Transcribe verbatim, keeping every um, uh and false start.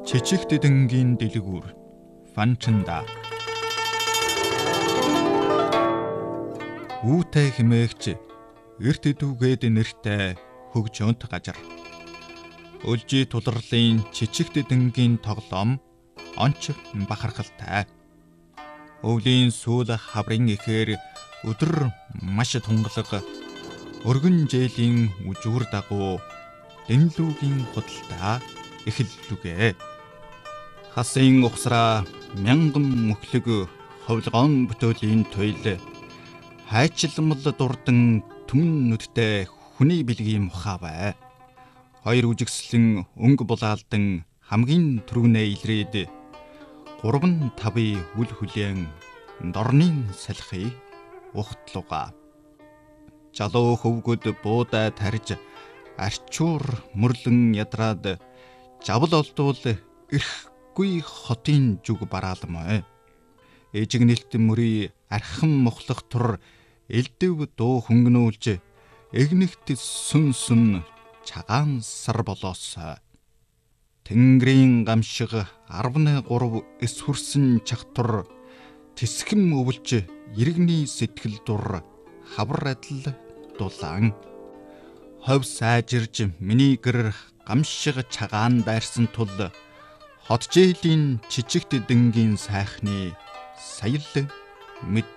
Чичиг дэдэнгийн дэлгүүр Фанчанда үүтэй хэмээгч эрт идүүгээд нэртэй хөгжөөнт газар. Өлжи туларлын чичиг дэдэнгийн тоглоом онч бахархалтай. Өвлийн сүүл хаврын ихээр өдөр маш тунгалаг өргөн жээлийн үжүүр дагуу дэнлүүгийн худалдаа эхэллүгэ. Хасын ухсраа мянган мөхлөг ховлгоон бүтөөлийн туйл хайчилмал дурдан түмэн нүдтэй хүний бэлгийн мухавай. Хоёр үжигслэн өнгө булаалдан хамгийн түрүүнээ илрээд гурван тавын үл хүлээн дорнын салхи ухтлуга. Жалуу хөвгөд буудаа тарж арчуур мөрлөн ядраад жавл олдвол эрхгүй хотын зүг бараалмай. Эжигнэлт мөрий архан мохлох тур элдэв дуу хөнгнүүлж эгнэгт сүн сүн чагаан сар болоосой. Тэнгэрийн гамшиг арвны гурав эс хүрсэн чахтур тэсхэм өвлж иргэний сэтгэл дур хавар адил дулаан. Хов сайжирж миний гэр гамшиг чагаан дайрсан тул хот жээлийн чичиг дэдэнгийн сайхны саял мэд